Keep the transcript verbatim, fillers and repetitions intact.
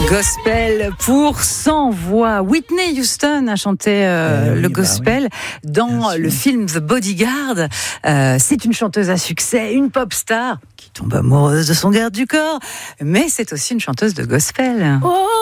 Gospel pour cent voix. Whitney Houston a chanté euh, eh oui, le gospel bah oui. dans le film The Bodyguard. Euh, c'est une chanteuse à succès, une pop star qui tombe amoureuse de son garde du corps, mais c'est aussi une chanteuse de gospel. Oh